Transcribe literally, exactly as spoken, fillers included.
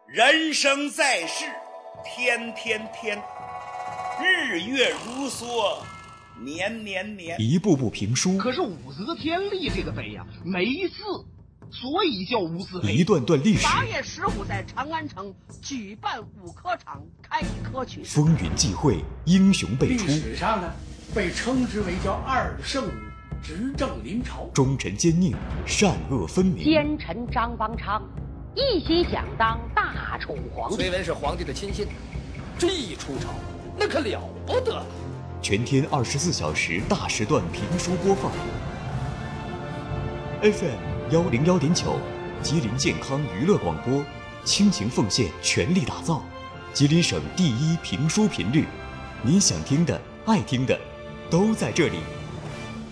人生在世，天天天，日月如梭，年年年。 一部部评书， 可是武则天立这个碑呀、啊、没字，所以叫无字碑。 一段段历史。 八月十五在长安城举办武科场开科举， 风云际会，英雄辈出。 历史上呢，被称之为叫二圣武，执政临朝， 忠臣奸佞，善恶分明。 奸臣张邦昌一心想当大宠皇帝。 崔文是皇帝的亲信，这一出朝，那可了不得。 全天二十四小时大时段评书播放 ，F M 幺零幺点九，吉林健康娱乐广播，倾情奉献，全力打造吉林省第一评书频率。您想听的、爱听的，都在这里。